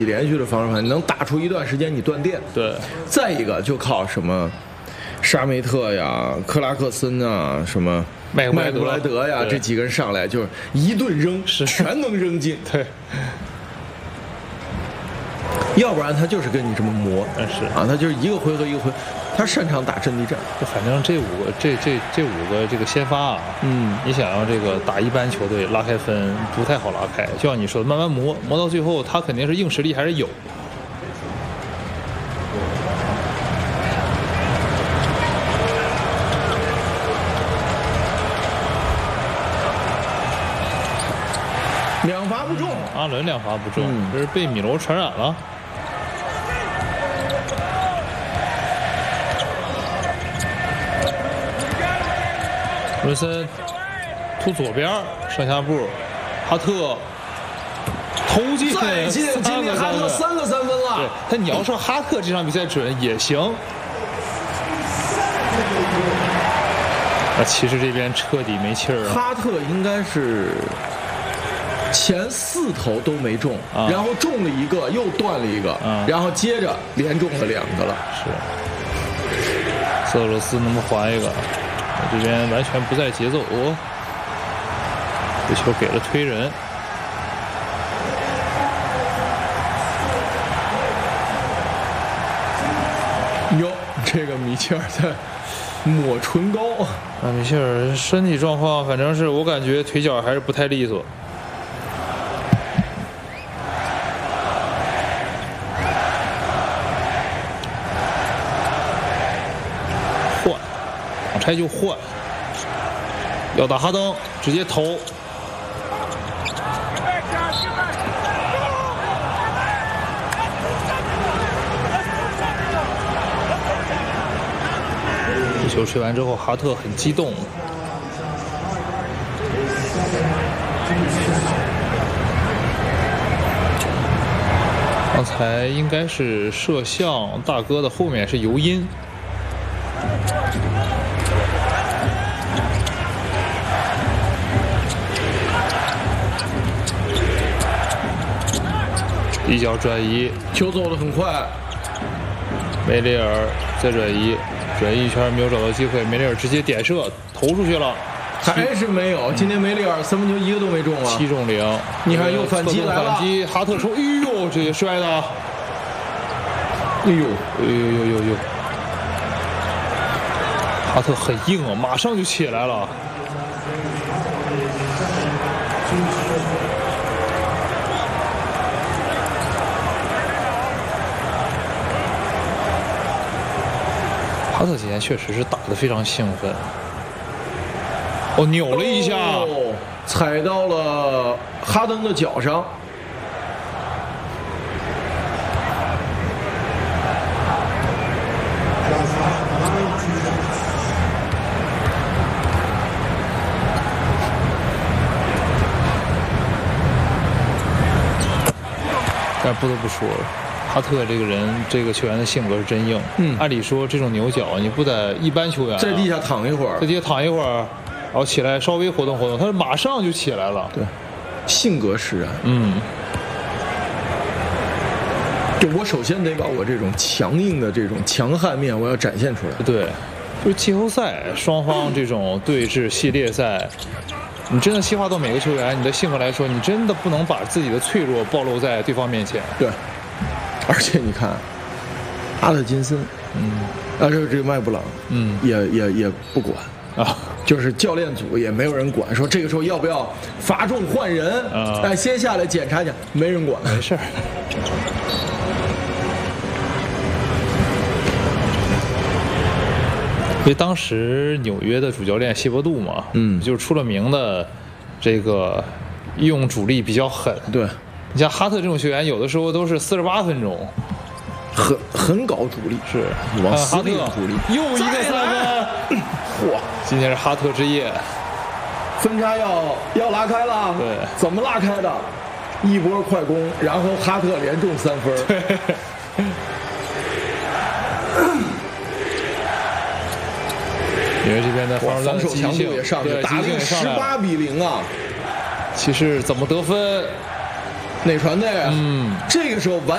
连续的防守反击，能打出一段时间你断电。 对， 再一个就靠什么沙梅特呀、克拉克森啊、什么麦布莱德呀，这几个人上来就是一顿扔，全能扔进。 对， 要不然他就是跟你这么磨。 是啊，他就是一个回合一个回合，他擅长打阵地战。 反正这五个这个先发啊，你想要这个打一般球队拉开分不太好拉开，就像你说的，慢慢磨到最后，他肯定是硬实力还是有。 两罚不中， 阿伦两罚不中，这是被米罗传染了。文森突左边上下步，哈特投进， 再进，今天哈特3个3分了。 对，但你要说哈特这场比赛准也行。那其实这边彻底没气儿了。 哈特应该是前4投都没中，然后中了一个，又断了一个，然后接着连中了2个了。 是，瑟罗斯能不能还一个？这边完全不在节奏，这球给了推人。 哟，这个米切尔在抹唇膏啊！米切尔身体状况，反正是我感觉腿脚还是不太利索。换，挡拆就换，要打哈登，直接投。球吹完之后，哈特很激动。刚才应该是摄像大哥的后面是尤因。一脚转移， 球走得很快。 梅里尔再转移。转移一圈没有找到机会，梅里尔直接点射投出去了， 还是没有。今天梅里尔3分球1个都没中啊 ，7中0。 你看又反击来了， 反击哈特冲，哎呦，这也摔的， 哎呦， 哈特很硬啊，马上就起来了。哈特今天确实是打得非常兴奋，扭了一下， 踩到了哈登的脚上。 但不得不说，哈特这个人，这个球员的性格是真硬。按理说这种牛角，你不得一般球员在地下躺一会儿， 在地下躺一会儿，然后起来稍微活动活动，他马上就起来了。 对，性格使然。就我首先得把我这种强硬的这种强悍面，我要展现出来。 对，就是季后赛双方这种对峙系列赛。你真的细化到每个球员，你的性格来说，你真的不能把自己的脆弱暴露在对方面前。 对，而且你看，阿特金森，这个麦布朗，也不管啊，就是教练组也没有人管，说这个时候要不要罚中换人，先下来检查一下，没人管， 没事儿。因为当时纽约的主教练谢伯杜嘛，就是出了名的这个用主力比较狠。 对， 你像哈特这种球员，有的时候都是48分钟， 很搞主力， 是往死里主力。 又一个3分，嚯！今天是哈特之夜， 分差要拉开了。 对， 怎么拉开的？一波快攻，然后哈特连中3分。 对。因为这边的防守强度也上去，打了18比0啊！ 其实怎么得分？ 内传的，这个时候完。